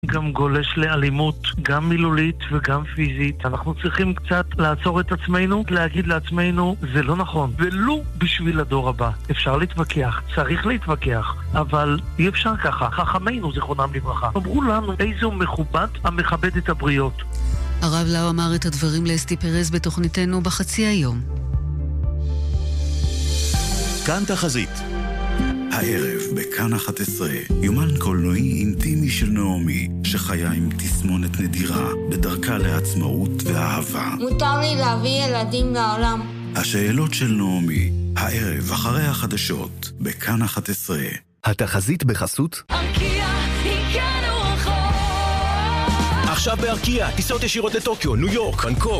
גם גולש לאלימות, גם מילולית וגם פיזית. אנחנו צריכים קצת לעצור את עצמנו, להגיד לעצמנו, זה לא נכון. ולו בשביל הדור הבא. אפשר להתווכח, צריך להתווכח, אבל אי אפשר ככה. חכמינו, זיכרונם לברכה, אמרו לנו איזו מכובד המכבד את הבריות. הרב לאו אמר את הדברים לאסתי פרז בתוכניתנו בחצי היום. כאן תחזית. הערב בכאן 11, יומן קולנועי אינטימי של נעמי, שחיה עם תסמונת נדירה, בדרכה לעצמאות ואהבה. מותר לי להביא ילדים לעולם. השאלות של נעמי, הערב אחרי החדשות, בכאן 11. התחזית בחסות ארקיע, הגענו רחוק. עכשיו בארקיע, טיסות ישירות לטוקיו, ניו יורק, בנקוק,